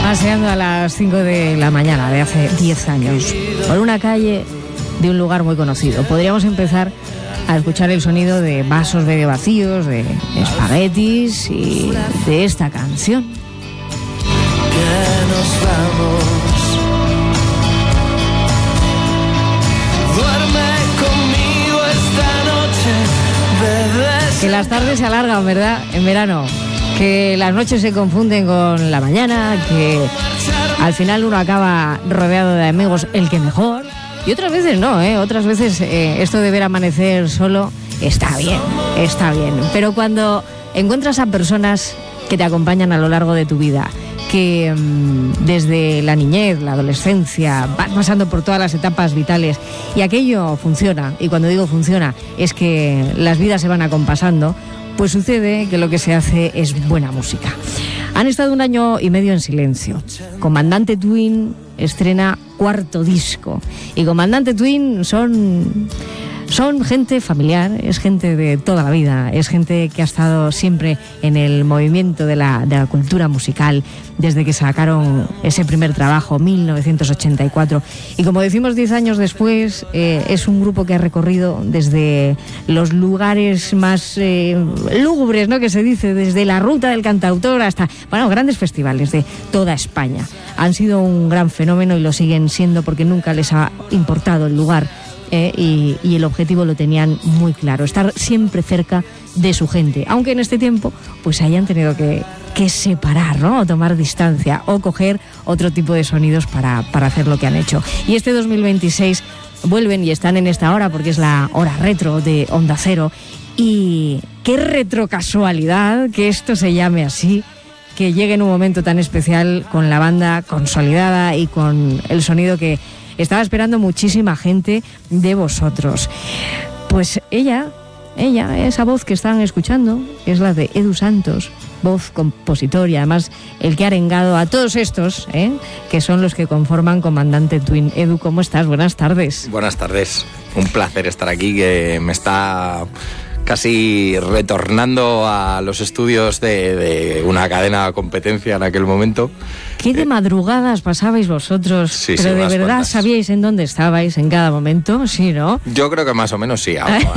Paseando a las 5 de la mañana de hace 10 años por una calle de un lugar muy conocido. Podríamos empezar a escuchar el sonido de vasos medio vacíos, de espaguetis y de esta canción. Que nos vamos. Duerme conmigo esta noche, bebé. Que las tardes se alargan, ¿verdad? En verano. Que las noches se confunden con la mañana, que al final uno acaba rodeado de amigos, el que mejor. Y otras veces no, otras veces esto de ver amanecer solo está bien. Pero cuando encuentras a personas que te acompañan a lo largo de tu vida, que desde la niñez, la adolescencia, vas pasando por todas las etapas vitales y aquello funciona, y cuando digo funciona es que las vidas se van acompasando, pues sucede que lo que se hace es buena música. Han estado 1 año y medio en silencio. Comandante Twin estrena 4º disco. Y Comandante Twin son gente familiar, es gente de toda la vida, es gente que ha estado siempre en el movimiento de la cultura musical desde que sacaron ese primer trabajo, 1984. Y como decimos 10 años después, es un grupo que ha recorrido desde los lugares más lúgubres, ¿no?, que se dice, desde la ruta del cantautor hasta, grandes festivales de toda España. Han sido un gran fenómeno y lo siguen siendo porque nunca les ha importado el lugar. Y el objetivo lo tenían muy claro, estar siempre cerca de su gente, aunque en este tiempo pues hayan tenido que separar, ¿no?, o tomar distancia o coger otro tipo de sonidos para hacer lo que han hecho. Y este 2026 vuelven y están en esta hora porque es la hora retro de Onda Cero. Y qué retro casualidad que esto se llame así, que llegue en un momento tan especial con la banda consolidada y con el sonido que estaba esperando muchísima gente de vosotros. Pues ella, esa voz que están escuchando, es la de Edu Santos, voz, compositor y además el que ha arengado a todos estos, que son los que conforman Comandante Twin. Edu, ¿cómo estás? Buenas tardes. Buenas tardes. Un placer estar aquí, que me está casi retornando a los estudios de una cadena competencia en aquel momento. ¿Qué de madrugadas pasabais vosotros? Sí, pero de verdad cuantas. ¿Sabíais en dónde estabais en cada momento? Sí, ¿no? Yo creo que más o menos sí.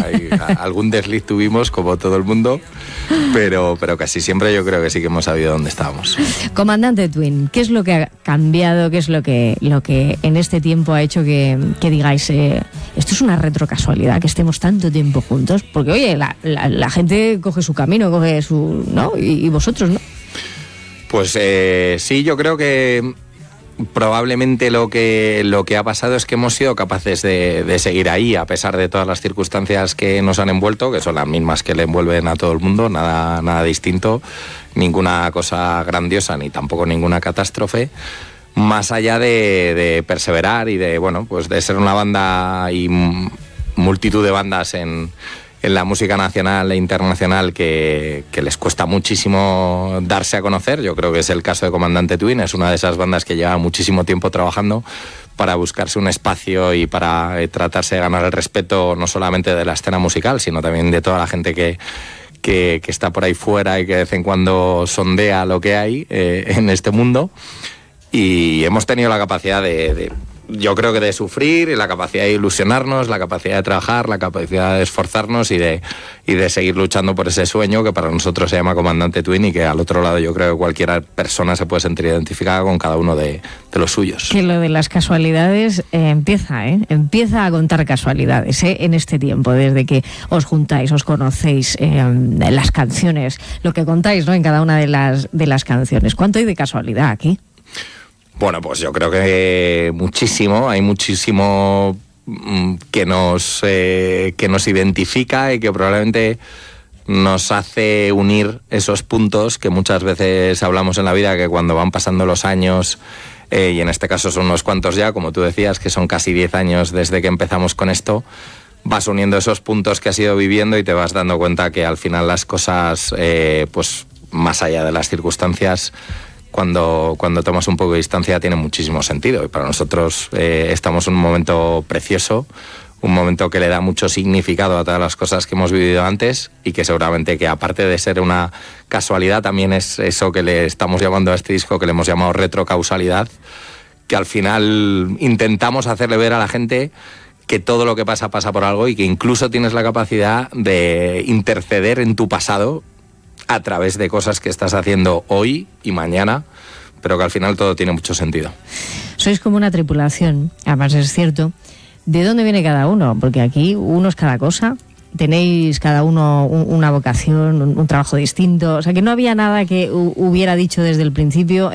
Algún desliz tuvimos, como todo el mundo, pero casi siempre yo creo que sí que hemos sabido dónde estábamos. Comandante Twin, ¿qué es lo que ha cambiado? ¿Qué es lo que en este tiempo ha hecho que digáis, esto es una retrocasualidad, que estemos tanto tiempo juntos? Porque, oye, la gente coge su camino, coge su... ¿no? Y vosotros, ¿no? Pues sí, yo creo que probablemente lo que ha pasado es que hemos sido capaces de seguir ahí, a pesar de todas las circunstancias que nos han envuelto, que son las mismas que le envuelven a todo el mundo, nada distinto, ninguna cosa grandiosa ni tampoco ninguna catástrofe, más allá de perseverar y de ser una banda y multitud de bandas en la música nacional e internacional que les cuesta muchísimo darse a conocer. Yo creo que es el caso de Comandante Twin, es una de esas bandas que lleva muchísimo tiempo trabajando para buscarse un espacio y para tratarse de ganar el respeto no solamente de la escena musical, sino también de toda la gente que está por ahí fuera y que de vez en cuando sondea lo que hay en este mundo. Y hemos tenido la capacidad yo creo que de sufrir, y la capacidad de ilusionarnos, la capacidad de trabajar, la capacidad de esforzarnos y de seguir luchando por ese sueño que para nosotros se llama Comandante Twin, y que al otro lado yo creo que cualquier persona se puede sentir identificada con cada uno de los suyos. Que lo de las casualidades empieza a contar casualidades en este tiempo, desde que os juntáis, os conocéis, las canciones, lo que contáis, ¿no?, en cada una de las canciones. ¿Cuánto hay de casualidad aquí? Bueno, pues yo creo que muchísimo, hay muchísimo que nos identifica y que probablemente nos hace unir esos puntos que muchas veces hablamos en la vida, que cuando van pasando los años, y en este caso son unos cuantos ya, como tú decías, que son casi 10 años desde que empezamos con esto, vas uniendo esos puntos que has ido viviendo y te vas dando cuenta que al final las cosas, pues más allá de las circunstancias, cuando tomas un poco de distancia tiene muchísimo sentido. Y para nosotros estamos en un momento precioso, un momento que le da mucho significado a todas las cosas que hemos vivido antes y que seguramente que aparte de ser una casualidad también es eso que le estamos llamando a este disco, que le hemos llamado retrocausalidad, que al final intentamos hacerle ver a la gente que todo lo que pasa por algo y que incluso tienes la capacidad de interceder en tu pasado a través de cosas que estás haciendo hoy y mañana, pero que al final todo tiene mucho sentido. Sois como una tripulación, además es cierto. ¿De dónde viene cada uno? Porque aquí uno es cada cosa, tenéis cada uno una vocación, un trabajo distinto, o sea que no había nada que hubiera dicho desde el principio.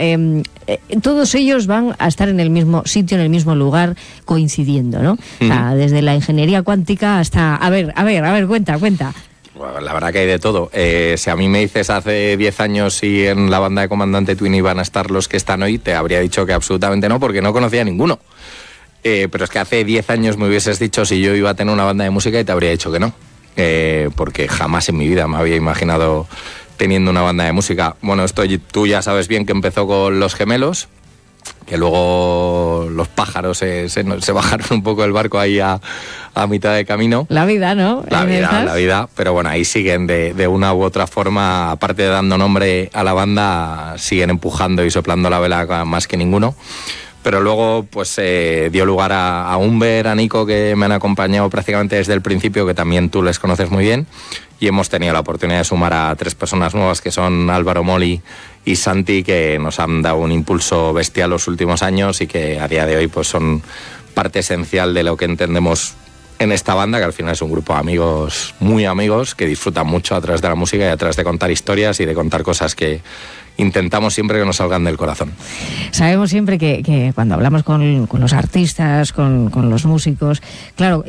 Todos ellos van a estar en el mismo sitio, en el mismo lugar, coincidiendo, ¿no? O sea, desde la ingeniería cuántica hasta... A ver, cuenta. Bueno, la verdad que hay de todo. Si a mí me dices hace 10 años si en la banda de Comandante Twin iban a estar los que están hoy, te habría dicho que absolutamente no, porque no conocía a ninguno. Pero es que hace 10 años me hubieses dicho si yo iba a tener una banda de música y te habría dicho que no. Porque jamás en mi vida me había imaginado teniendo una banda de música. Bueno, tú ya sabes bien que empezó con Los Gemelos, que luego los pájaros se bajaron un poco del barco ahí a mitad de camino. La vida, ¿no? La vida. Pero bueno, ahí siguen de una u otra forma, aparte de dando nombre a la banda, siguen empujando y soplando la vela más que ninguno. Pero luego pues dio lugar a Humber, a Nico, que me han acompañado prácticamente desde el principio, que también tú les conoces muy bien, y hemos tenido la oportunidad de sumar a 3 personas nuevas, que son Álvaro Moli y Santi, que nos han dado un impulso bestial los últimos años y que a día de hoy pues son parte esencial de lo que entendemos en esta banda, que al final es un grupo de amigos, muy amigos, que disfrutan mucho a través de la música y a través de contar historias y de contar cosas que intentamos siempre que nos salgan del corazón. Sabemos siempre que cuando hablamos con los artistas, con los músicos, claro,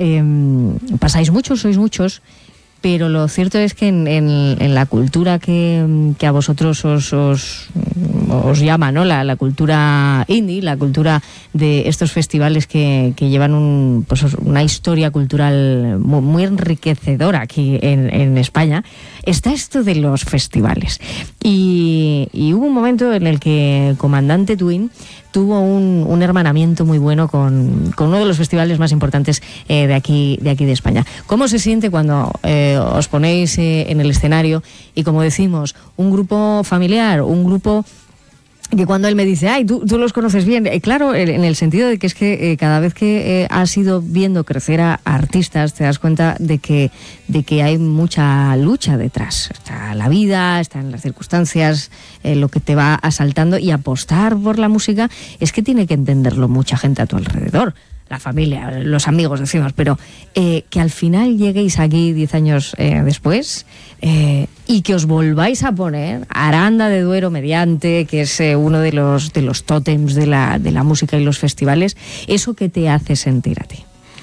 pasáis muchos, sois muchos, pero lo cierto es que en la cultura que a vosotros os llama, ¿no? La cultura indie, la cultura de estos festivales que llevan una historia cultural muy enriquecedora aquí en España, está esto de los festivales. Y hubo un momento en el que Comandante Twin tuvo un hermanamiento muy bueno con uno de los festivales más importantes de aquí de España. ¿Cómo se siente cuando os ponéis en el escenario y, como decimos, un grupo familiar, un grupo que cuando él me dice, ay, tú los conoces bien, claro, en el sentido de que es que cada vez que has ido viendo crecer a artistas, te das cuenta de que hay mucha lucha detrás. Está la vida, están las circunstancias, lo que te va asaltando, y apostar por la música es que tiene que entenderlo mucha gente a tu alrededor. La familia, los amigos, decimos, pero que al final lleguéis aquí 10 años después y que os volváis a poner Aranda de Duero mediante, que es uno de los tótems de la música y los festivales, ¿eso qué te hace sentir a ti?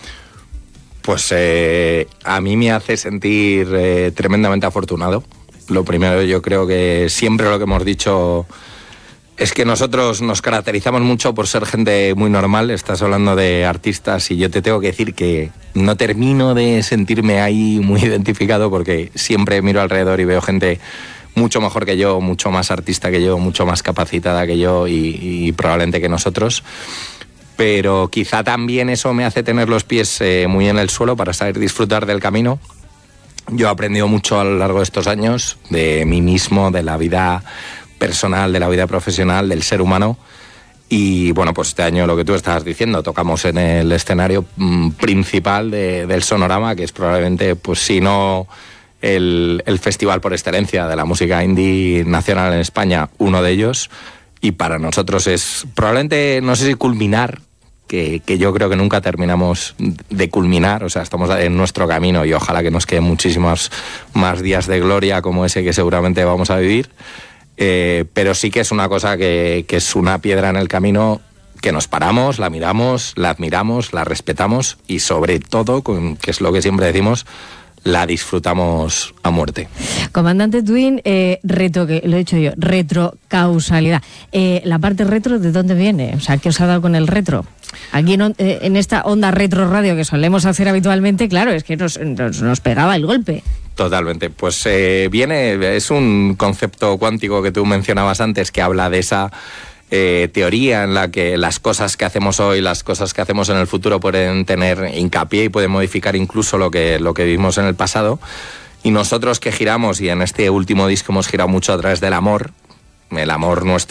Pues a mí me hace sentir tremendamente afortunado. Lo primero, yo creo que siempre lo que hemos dicho es que nosotros nos caracterizamos mucho por ser gente muy normal. Estás hablando de artistas y yo te tengo que decir que no termino de sentirme ahí muy identificado, porque siempre miro alrededor y veo gente mucho mejor que yo, mucho más artista que yo, mucho más capacitada que yo y probablemente que nosotros. Pero quizá también eso me hace tener los pies muy en el suelo para saber disfrutar del camino. Yo he aprendido mucho a lo largo de estos años, de mí mismo, de la vida personal, de la vida profesional, del ser humano. Y bueno, pues este año, lo que tú estabas diciendo, tocamos en el escenario principal del Sonorama, que es probablemente, pues si no el festival por excelencia de la música indie nacional en España, uno de ellos. Y para nosotros es probablemente, no sé si culminar, que yo creo que nunca terminamos de culminar. O sea, estamos en nuestro camino y ojalá que nos queden muchísimos más días de gloria como ese que seguramente vamos a vivir. Pero sí que es una cosa que es una piedra en el camino, que nos paramos, la miramos, la admiramos, la respetamos y sobre todo, que es lo que siempre decimos, la disfrutamos a muerte. Comandante Twin, que lo he dicho yo, retrocausalidad. La parte retro, ¿de dónde viene? O sea, ¿qué os ha dado con el retro? Aquí en esta onda retro radio que solemos hacer habitualmente, claro, es que nos pegaba el golpe. Totalmente, pues es un concepto cuántico que tú mencionabas antes, que habla de esa teoría en la que las cosas que hacemos hoy, las cosas que hacemos en el futuro pueden tener hincapié y pueden modificar incluso lo que vivimos en el pasado. Y nosotros que giramos, y en este último disco hemos girado mucho a través del amor, el amor nuestro